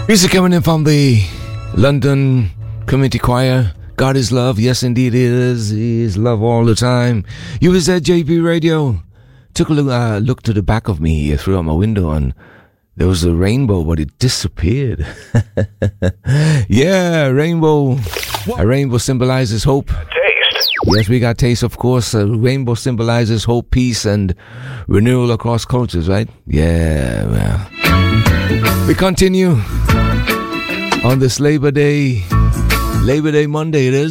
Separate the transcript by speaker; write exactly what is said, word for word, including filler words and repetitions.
Speaker 1: Music coming in from the London Community Choir. God is love. Yes, indeed it is. He is love all the time. You was at J B Radio. Took a look, uh, look to the back of me here through out my window, and there was a rainbow, but it disappeared. Yeah, rainbow. A rainbow symbolizes hope.
Speaker 2: Taste.
Speaker 1: Yes, we got taste, of course. A rainbow symbolizes hope, peace, and renewal across cultures, right? Yeah, well. We continue on this Labor Day, Labor Day Monday it is.